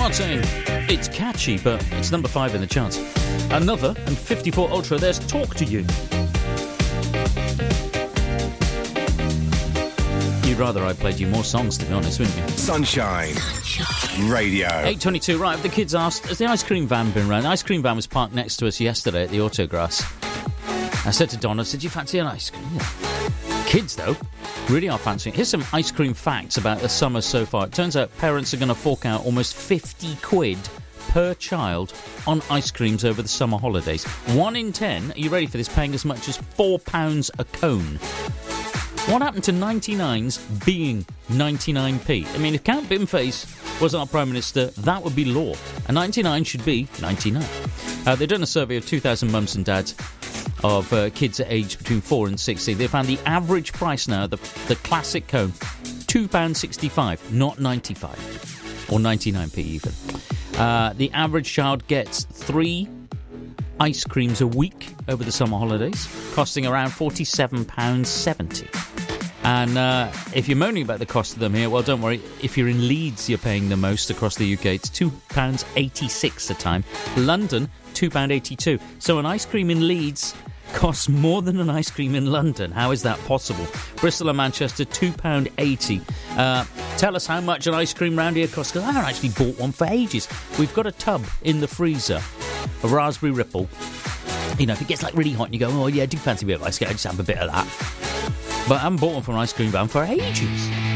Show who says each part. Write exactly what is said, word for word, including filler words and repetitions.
Speaker 1: Martin. It's catchy, but it's number five in the charts. Another and fifty-four Ultra, there's Talk to You. You'd rather I played you more songs, to be honest, wouldn't you?
Speaker 2: Sunshine, Sunshine. Radio.
Speaker 1: eight twenty-two, right, the kids asked, has the ice cream van been round? The ice cream van was parked next to us yesterday at the Autograss. I said to Donna, did you fancy an ice cream? Yeah. Kids, though, really are fancying. Here's some ice cream facts about the summer so far. It turns out parents are going to fork out almost fifty quid per child on ice creams over the summer holidays. One in ten, are you ready for this, paying as much as four pounds a cone. What happened to ninety-nines being ninety-nine p? I mean, if Count Bimface was our Prime Minister, that would be law. A ninety-nine should be ninety-nine. Uh, they've done a survey of two thousand mums and dads of uh, kids aged between four and sixty. They found the average price now, the, the classic cone, two pounds sixty-five, not ninety-five. Or ninety-nine p even. Uh, the average child gets three ice creams a week over the summer holidays, costing around forty-seven pounds seventy. And uh, if you're moaning about the cost of them here, well, don't worry. If you're in Leeds, you're paying the most across the U K. It's two pounds eighty-six a time. London, two pounds eighty-two. So an ice cream in Leeds costs more than an ice cream in London. How is that possible? Bristol and Manchester, two pounds eighty. Uh, tell us how much an ice cream round here costs, because I haven't actually bought one for ages. We've got a tub in the freezer, a Raspberry Ripple. You know, if it gets like really hot and you go, oh yeah, I do fancy a bit of ice cream, I just have a bit of that. But I haven't bought one from an ice cream van for ages.